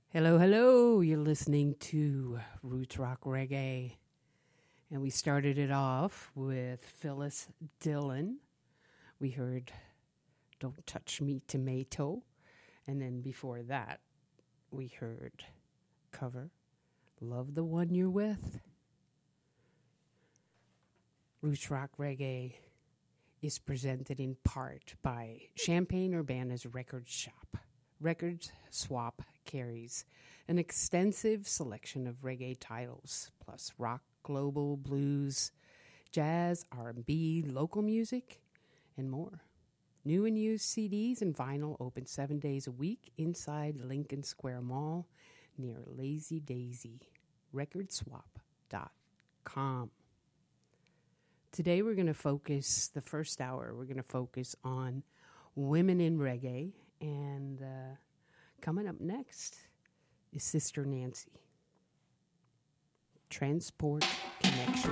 Hello, hello. You're listening to Roots Rock Reggae. And we started it off with Phyllis Dillon. We heard Don't Touch Me Tomato. And then before that, we heard cover Love the One You're With. Roots Rock Reggae is presented in part by Champaign-Urbana's Record Shop. Record Swap carries an extensive selection of reggae titles, plus rock, global, blues, jazz, R&B, local music, and more. New and used CDs and vinyl open 7 days a week inside Lincoln Square Mall near Lazy Daisy. RecordSwap.com. Today we're going to focus, the first hour, we're going to focus on women in reggae. And coming up next is Sister Nancy. Transport Connection.